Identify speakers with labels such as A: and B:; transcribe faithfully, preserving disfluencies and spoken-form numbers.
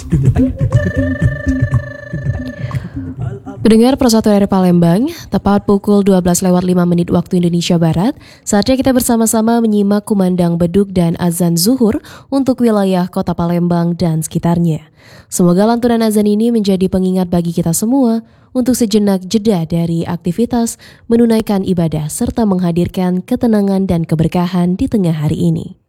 A: Pendengar Persatu R Palembang, tepat pukul dua belas lewat lima menit waktu Indonesia Barat, saatnya kita bersama-sama menyimak kumandang beduk dan azan zuhur untuk wilayah kota Palembang dan sekitarnya. Semoga lantunan azan ini menjadi pengingat bagi kita semua untuk sejenak jeda dari aktivitas, menunaikan ibadah, serta menghadirkan ketenangan dan keberkahan di tengah hari ini.